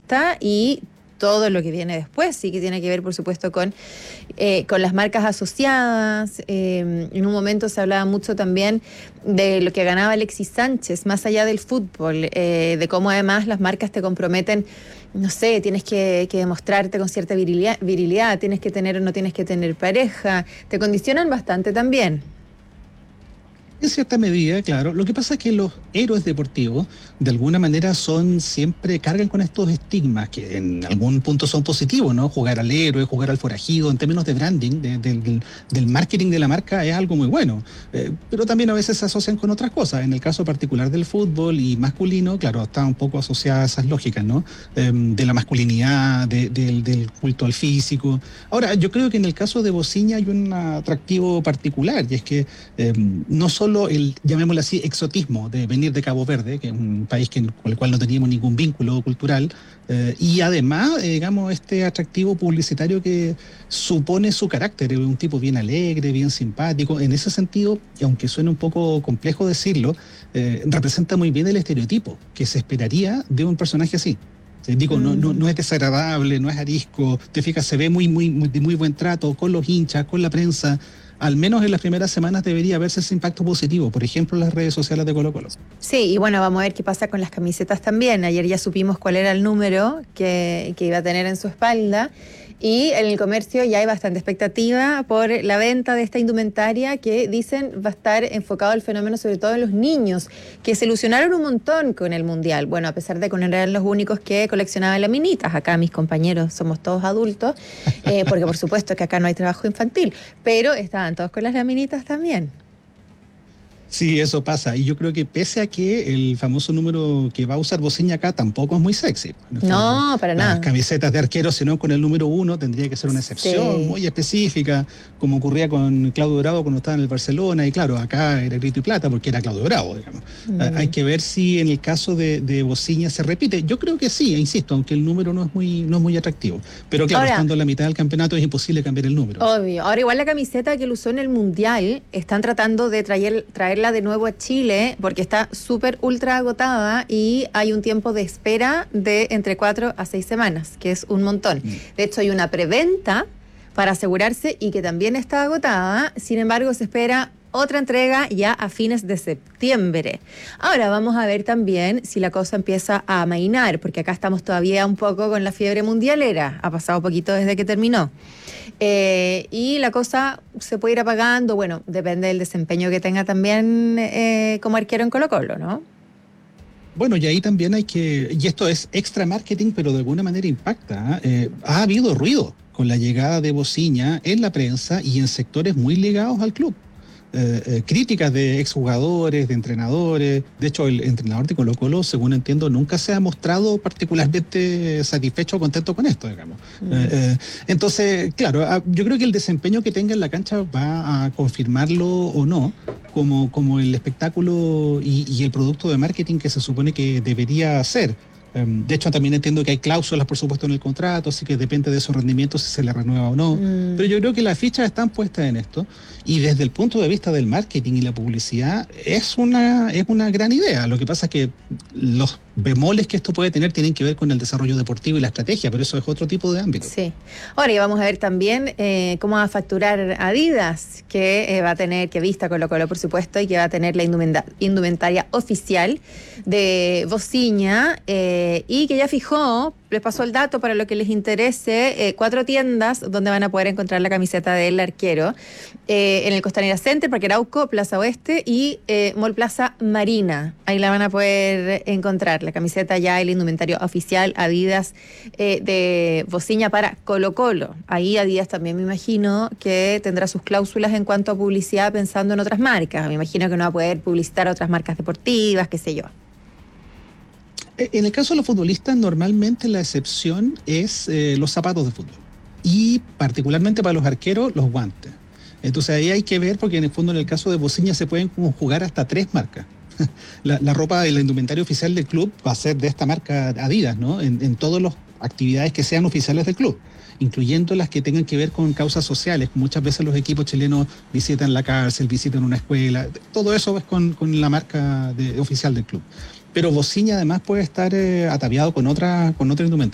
esta y todo lo que viene después, sí que tiene que ver, por supuesto, con las marcas asociadas. En un momento se hablaba mucho también de lo que ganaba Alexis Sánchez, más allá del fútbol, de cómo además las marcas te comprometen, no sé, tienes que demostrarte con cierta virilidad, tienes que tener o no tienes que tener pareja, te condicionan bastante también. En cierta medida, claro. Lo que pasa es que los héroes deportivos, de alguna manera, siempre cargan con estos estigmas que en algún punto son positivos, ¿no? Jugar al héroe, jugar al forajido, en términos de branding, del marketing de la marca, es algo muy bueno. Pero también a veces se asocian con otras cosas. En el caso particular del fútbol y masculino, claro, está un poco asociada a esas lógicas, ¿no? De la masculinidad, del culto al físico. Ahora, yo creo que en el caso de Bociña hay un atractivo particular, y es que no solo el, llamémoslo así, exotismo de venir de Cabo Verde, que es un país con el cual no teníamos ningún vínculo cultural, y además, digamos, este atractivo publicitario que supone su carácter, es un tipo bien alegre, bien simpático. En ese sentido, y aunque suene un poco complejo decirlo, representa muy bien el estereotipo que se esperaría de un personaje así. Digo, no es desagradable, no es arisco, te fijas, se ve de muy buen trato con los hinchas, con la prensa. Al menos en las primeras semanas debería verse ese impacto positivo, por ejemplo, en las redes sociales de Colo-Colo. Sí, y bueno, vamos a ver qué pasa con las camisetas también. Ayer ya supimos cuál era el número que iba a tener en su espalda. Y en el comercio ya hay bastante expectativa por la venta de esta indumentaria que dicen va a estar enfocado al fenómeno sobre todo en los niños, que se ilusionaron un montón con el Mundial. Bueno, a pesar de que no eran los únicos que coleccionaban laminitas, acá mis compañeros somos todos adultos, porque por supuesto que acá no hay trabajo infantil, pero estaban todos con las laminitas también. Sí, eso pasa. Y yo creo que pese a que el famoso número que va a usar Bociña acá tampoco es muy sexy. No, para nada. Las camisetas de arquero, sino con el número 1, tendría que ser una excepción Sí. muy específica, como ocurría con Claudio Bravo cuando estaba en el Barcelona. Y claro, acá era grito y plata porque era Claudio Bravo, digamos. Hay que ver si en el caso de Bociña se repite. Yo creo que sí, insisto, aunque el número no es muy atractivo. Pero claro, estando en la mitad del campeonato es imposible cambiar el número. Obvio. Ahora igual la camiseta que él usó en el Mundial, están tratando de traerla de nuevo a Chile porque está súper ultra agotada y hay un tiempo de espera de entre 4 a 6 semanas, que es un montón. De hecho, hay una preventa para asegurarse y que también está agotada. Sin embargo, se espera otra entrega ya a fines de septiembre. Ahora vamos a ver también si la cosa empieza a amainar, porque acá estamos todavía un poco con la fiebre mundialera. Ha pasado poquito desde que terminó. Y la cosa se puede ir apagando, bueno, depende del desempeño que tenga también como arquero en Colo-Colo, ¿no? Bueno, y ahí también y esto es extra marketing, pero de alguna manera impacta. Ha habido ruido con la llegada de Bociña en la prensa y en sectores muy ligados al club. Críticas de exjugadores, de entrenadores. De hecho, el entrenador de Colo-Colo, según entiendo, nunca se ha mostrado particularmente satisfecho o contento con esto, digamos. Entonces, claro, yo creo que el desempeño que tenga en la cancha va a confirmarlo o no, como el espectáculo y el producto de marketing que se supone que debería ser. De hecho, también entiendo que hay cláusulas, por supuesto, en el contrato, así que depende de su rendimiento si se le renueva o no. Pero yo creo que las fichas están puestas en esto y desde el punto de vista del marketing y la publicidad es una gran idea. Lo que pasa es que los bemoles que esto puede tener tienen que ver con el desarrollo deportivo y la estrategia, pero eso es otro tipo de ámbito. Sí. Ahora, y vamos a ver también cómo va a facturar Adidas, que va a tener, que vista Colo-Colo, por supuesto, y que va a tener la indumentaria oficial de Bociña, y que ya fijó, les pasó el dato para lo que les interese, 4 tiendas donde van a poder encontrar la camiseta del arquero, en el Costanera Center, Parque Arauco, Plaza Oeste y Mall Plaza Marina. Ahí la van a poder encontrar, la camiseta ya, el indumentario oficial Adidas de Bociña para Colo-Colo. Ahí Adidas también me imagino que tendrá sus cláusulas en cuanto a publicidad pensando en otras marcas. Me imagino que no va a poder publicitar otras marcas deportivas, qué sé yo. En el caso de los futbolistas, normalmente la excepción es los zapatos de fútbol y particularmente para los arqueros, los guantes. Entonces ahí hay que ver, porque en el fondo en el caso de Bociña se pueden conjugar hasta 3 marcas. La ropa de la indumentaria oficial del club va a ser de esta marca Adidas, ¿no? En todas las actividades que sean oficiales del club, incluyendo las que tengan que ver con causas sociales. Muchas veces los equipos chilenos visitan la cárcel, visitan una escuela, todo eso es con la marca oficial del club. Pero Bociña además puede estar ataviado con otra indumentaria.